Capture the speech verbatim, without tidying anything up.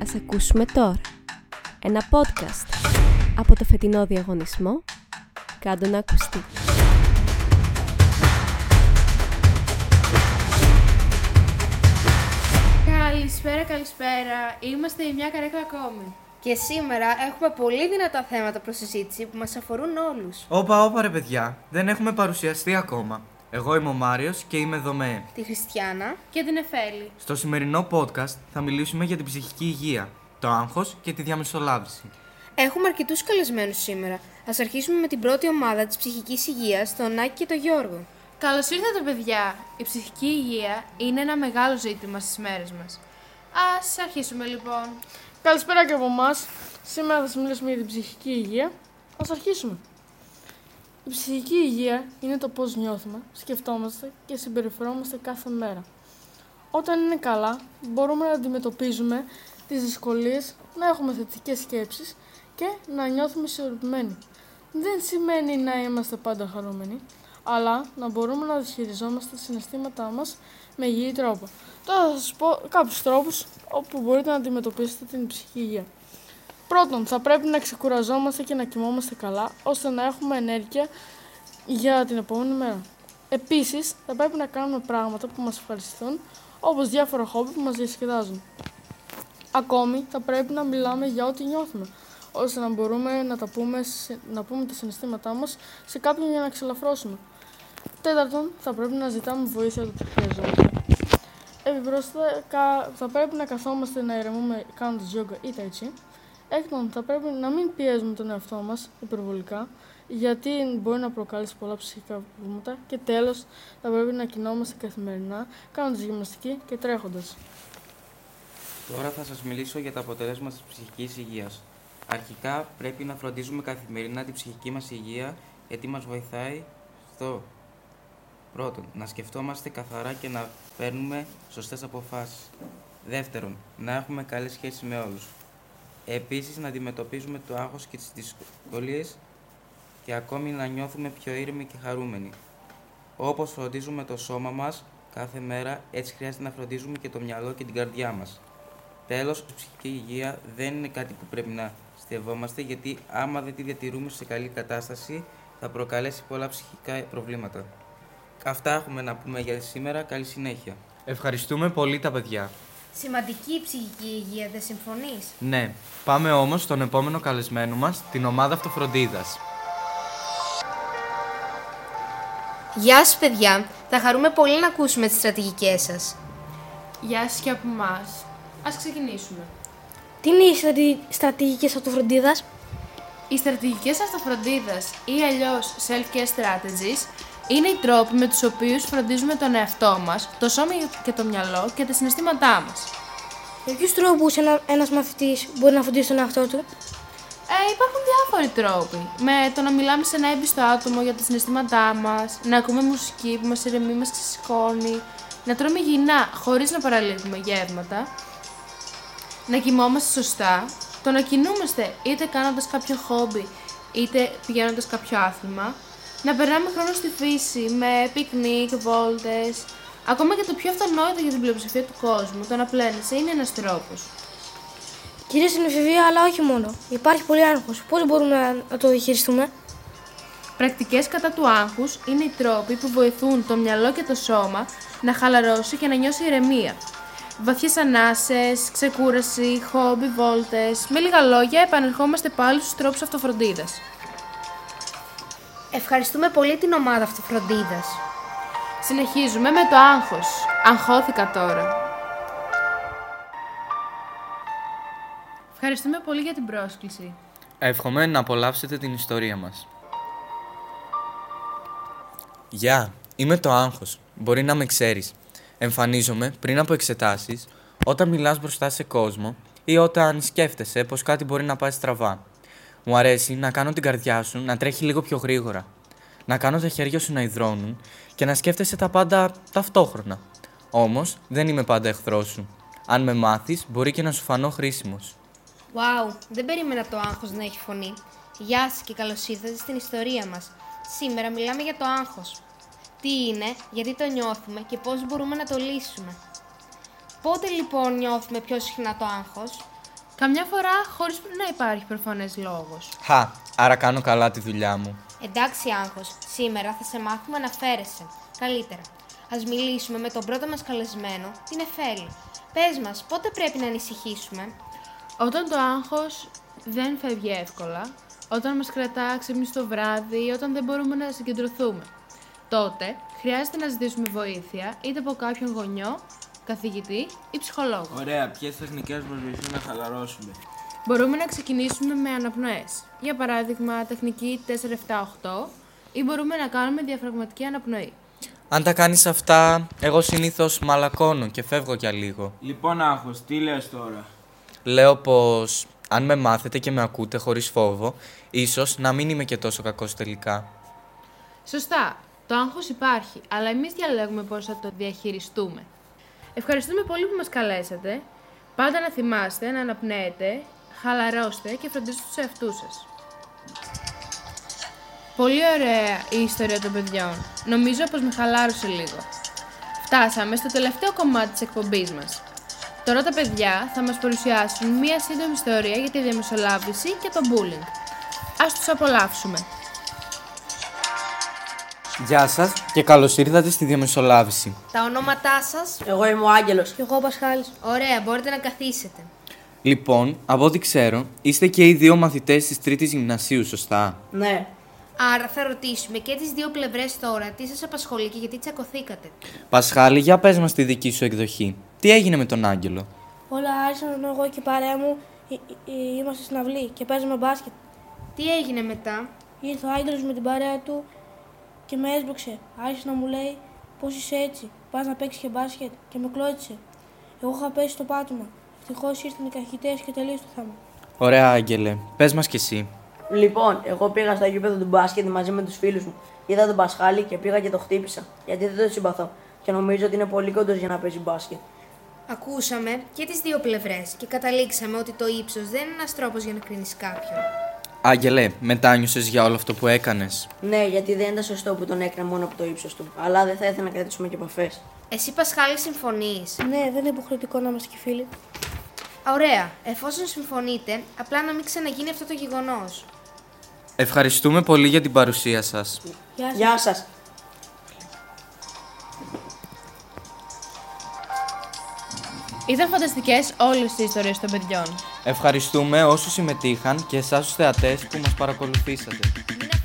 Ας ακούσουμε τώρα ένα podcast από το φετινό διαγωνισμό «Κάντο να ακουστεί». Καλησπέρα, καλησπέρα. Είμαστε η μια καρέκλα ακόμη. Και σήμερα έχουμε πολύ δυνατά θέματα προς συζήτηση που μας αφορούν όλους. Όπα, όπα ρε παιδιά, δεν έχουμε παρουσιαστεί ακόμα. Εγώ είμαι ο Μάριος και είμαι εδώ με τη Χριστιάνα και την Εφέλη. Στο σημερινό podcast θα μιλήσουμε για την ψυχική υγεία, το άγχος και τη διαμεσολάβηση. Έχουμε αρκετούς καλεσμένους σήμερα. Ας αρχίσουμε με την πρώτη ομάδα της ψυχικής υγείας, τον Άκη και τον Γιώργο. Καλώς ήρθατε, παιδιά. Η ψυχική υγεία είναι ένα μεγάλο ζήτημα στις μέρες μας. Ας αρχίσουμε λοιπόν. Καλησπέρα και από εμάς. Σήμερα θα σας μιλήσουμε για την ψυχική υγεία. Ας αρχίσουμε. Η ψυχική υγεία είναι το πώς νιώθουμε, σκεφτόμαστε και συμπεριφερόμαστε κάθε μέρα. Όταν είναι καλά, μπορούμε να αντιμετωπίζουμε τις δυσκολίες, να έχουμε θετικές σκέψεις και να νιώθουμε ισορροπημένοι. Δεν σημαίνει να είμαστε πάντα χαρούμενοι, αλλά να μπορούμε να διαχειριζόμαστε τα συναισθήματά μας με υγιή τρόπο. Τώρα θα σας πω κάποιους τρόπους όπου μπορείτε να αντιμετωπίσετε την ψυχική υγεία. Πρώτον, θα πρέπει να ξεκουραζόμαστε και να κοιμόμαστε καλά, ώστε να έχουμε ενέργεια για την επόμενη μέρα. Επίσης, θα πρέπει να κάνουμε πράγματα που μας ευχαριστούν, όπως διάφορα χόμπι που μας διασκεδάζουν. Ακόμη, θα πρέπει να μιλάμε για ό,τι νιώθουμε, ώστε να μπορούμε να, τα πούμε, να πούμε τα συναισθήματά μας σε κάποιον για να εξελαφρώσουμε. Τέταρτον, θα πρέπει να ζητάμε βοήθεια όταν τη χρειαζόμαστε. Επιπρόσθετα, θα πρέπει να καθόμαστε να ηρεμούμε κάνοντας γιόγκα ή tai chi. Έκτον, θα πρέπει να μην πιέζουμε τον εαυτό μας υπερβολικά, γιατί μπορεί να προκαλέσει πολλά ψυχικά προβλήματα. Και τέλος, θα πρέπει να κινόμαστε καθημερινά, κάνοντας γυμναστική και τρέχοντας. Τώρα θα σας μιλήσω για τα αποτελέσματα της ψυχικής υγείας. Αρχικά, πρέπει να φροντίζουμε καθημερινά την ψυχική μας υγεία, γιατί μας βοηθάει στο πρώτον, να σκεφτόμαστε καθαρά και να παίρνουμε σωστές αποφάσεις. Δεύτερον, να έχουμε καλές σχέσεις με όλους. Επίσης, να αντιμετωπίζουμε το άγχος και τις δυσκολίες και ακόμη να νιώθουμε πιο ήρεμοι και χαρούμενοι. Όπως φροντίζουμε το σώμα μας κάθε μέρα, έτσι χρειάζεται να φροντίζουμε και το μυαλό και την καρδιά μας. Τέλος, η ψυχική υγεία δεν είναι κάτι που πρέπει να στεβόμαστε, γιατί άμα δεν τη διατηρούμε σε καλή κατάσταση, θα προκαλέσει πολλά ψυχικά προβλήματα. Αυτά έχουμε να πούμε για σήμερα. Καλή συνέχεια. Ευχαριστούμε πολύ τα παιδιά. Σημαντική η ψυχική υγεία, δεν συμφωνείς? Ναι, πάμε όμως στον επόμενο καλεσμένο μας, την ομάδα αυτοφροντίδας. Γεια σας παιδιά, θα χαρούμε πολύ να ακούσουμε τις στρατηγικές σας. Γεια σας και από εμάς. Ας ξεκινήσουμε. Τι είναι οι στρατη... στρατηγικές αυτοφροντίδας? Οι στρατηγικές αυτοφροντίδας ή αλλιώς self-care strategies είναι οι τρόποι με τους οποίους φροντίζουμε τον εαυτό μας, το σώμα και το μυαλό και τα συναισθήματά μας. Με ποιους τρόπους ένα, ένας μαθητής μπορεί να φροντίσει τον εαυτό του? Ε, υπάρχουν διάφοροι τρόποι. Με το να μιλάμε σε ένα έμπιστο άτομο για τα συναισθήματά μας, να ακούμε μουσική που μας ηρεμεί, μας ξεσηκώνει, να τρώμε υγιεινά χωρίς να παραλείπουμε γεύματα, να κοιμόμαστε σωστά, το να κινούμαστε είτε κάνοντας κάποιο χόμπι είτε πηγαίνοντας κάποιο άθλημα, να περνάμε χρόνο στη φύση με πικνίκ, βόλτες. Ακόμα και το πιο αυτονόητο για την πλειοψηφία του κόσμου, το να πλένεσαι, είναι ένας τρόπος. Κυρίως στην εφηβεία, αλλά όχι μόνο. Υπάρχει πολύ άγχος. Πώς μπορούμε να, να το διαχειριστούμε? Πρακτικές κατά του άγχους είναι οι τρόποι που βοηθούν το μυαλό και το σώμα να χαλαρώσει και να νιώσει ηρεμία. Βαθιές ανάσες, ξεκούραση, χόμπι, βόλτες. Με λίγα λόγια, επανερχόμαστε πάλι στους τρόπους αυτοφροντίδας. Ευχαριστούμε πολύ την ομάδα αυτοφροντίδας. Συνεχίζουμε με το άγχος. Αγχώθηκα τώρα. Ευχαριστούμε πολύ για την πρόσκληση. Εύχομαι να απολαύσετε την ιστορία μας. Γεια, είμαι το άγχος. Μπορεί να με ξέρεις. Εμφανίζομαι πριν από εξετάσεις, όταν μιλάς μπροστά σε κόσμο ή όταν σκέφτεσαι πως κάτι μπορεί να πάει στραβά. Μου αρέσει να κάνω την καρδιά σου να τρέχει λίγο πιο γρήγορα. Να κάνω τα χέρια σου να υδρώνουν και να σκέφτεσαι τα πάντα ταυτόχρονα. Όμως δεν είμαι πάντα εχθρός σου. Αν με μάθεις, μπορεί και να σου φανώ χρήσιμος. Wow, δεν περίμενα το άγχος να έχει φωνή. Γεια σας και καλώς ήρθατε στην ιστορία μας. Σήμερα μιλάμε για το άγχος. Τι είναι, γιατί το νιώθουμε και πώς μπορούμε να το λύσουμε. Πότε λοιπόν νιώθουμε πιο συχνά το άγχος? Καμιά φορά χωρίς να υπάρχει προφανές λόγος. Χα, άρα κάνω καλά τη δουλειά μου. Εντάξει, άγχος, σήμερα θα σε μάθουμε να φέρεσαι. Καλύτερα. Ας μιλήσουμε με τον πρώτο μας καλεσμένο, την Εφέλη. Πες μας, πότε πρέπει να ανησυχήσουμε? Όταν το άγχος δεν φεύγει εύκολα, όταν μας κρατά ξύπνης το βράδυ ή όταν δεν μπορούμε να συγκεντρωθούμε. Τότε χρειάζεται να ζητήσουμε βοήθεια είτε από κάποιον γονιό, καθηγητή ή ψυχολόγο. Ωραία, ποιες τεχνικές μας βοηθούν να χαλαρώσουμε? Μπορούμε να ξεκινήσουμε με αναπνοές. Για παράδειγμα, τεχνική τέσσερα επτά οκτώ ή μπορούμε να κάνουμε διαφραγματική αναπνοή. Αν τα κάνεις αυτά, εγώ συνήθως μαλακώνω και φεύγω για λίγο. Λοιπόν, άγχος, τι λες τώρα? Λέω πως αν με μάθετε και με ακούτε χωρίς φόβο, ίσως να μην είμαι και τόσο κακός τελικά. Σωστά. Το άγχος υπάρχει, αλλά εμείς διαλέγουμε πώς θα το διαχειριστούμε. Ευχαριστούμε πολύ που μας καλέσατε. Πάντα να θυμάστε να αναπνέετε, χαλαρώστε και φροντίστε τους εαυτούς σας. Πολύ ωραία η ιστορία των παιδιών. Νομίζω πως με χαλάρωσε λίγο. Φτάσαμε στο τελευταίο κομμάτι της εκπομπής μας. Τώρα τα παιδιά θα μας παρουσιάσουν μία σύντομη ιστορία για τη διαμεσολάβηση και το bullying. Ας τους απολαύσουμε. Γεια σας και καλώς ήρθατε στη διαμεσολάβηση. Τα ονόματά σας? Εγώ είμαι ο Άγγελος. Και εγώ ο Πασχάλης. Ωραία, μπορείτε να καθίσετε. Λοιπόν, από ό,τι ξέρω, είστε και οι δύο μαθητές της τρίτης γυμνασίου, σωστά? Ναι. Άρα θα ρωτήσουμε και τις δύο πλευρές τώρα τι σας απασχολεί και γιατί τσακωθήκατε. Πασχάλη, για πες μας τη δική σου εκδοχή. Τι έγινε με τον Άγγελο? Όλα άρχισαν όταν εγώ και η παρέα μου ε, ε, ε, είμαστε στην αυλή και παίζαμε μπάσκετ. Τι έγινε μετά? Ήρθε ο Άγγελος με την παρέα του και με έσπρωξε. Άρχισε να μου λέει πώς είσαι έτσι, πας να παίξεις και μπάσκετ και με κλώτησε. Εγώ είχα πέσει στο πάτωμα. Ευτυχώς ήρθαν οι καθηγητές και τελείωσε το θέμα. Ωραία, Άγγελε. Πες μας κι εσύ. Λοιπόν, εγώ πήγα στο γήπεδο του μπάσκετ μαζί με τους φίλους μου. Είδα τον Πασχάλη και πήγα και το χτύπησα. Γιατί δεν το συμπαθώ. Και νομίζω ότι είναι πολύ κοντός για να παίζει μπάσκετ. Ακούσαμε και τις δύο πλευρές και καταλήξαμε ότι το ύψος δεν είναι ένας τρόπος για να κρίνεις κάποιον. Άγγελε, μετάνιωσες για όλο αυτό που έκανες? Ναι, γιατί δεν ήταν σωστό που τον έκανα μόνο από το ύψος του. Αλλά δεν θα ήθελα να κρατήσουμε και επαφές. Εσύ, Πασχάλη, συμφωνείς? Ναι, δεν είναι υποχρεωτικό να είμαστε και φίλοι. Ωραία. Εφόσον συμφωνείτε, απλά να μην ξαναγίνει αυτό το γεγονός. Ευχαριστούμε πολύ για την παρουσία σας. Γεια σας. Γεια σας. Ήταν φανταστικές όλες οι ιστορίες των παιδιών. Ευχαριστούμε όσους συμμετείχαν και εσάς τους θεατές που μας παρακολουθήσατε. Μην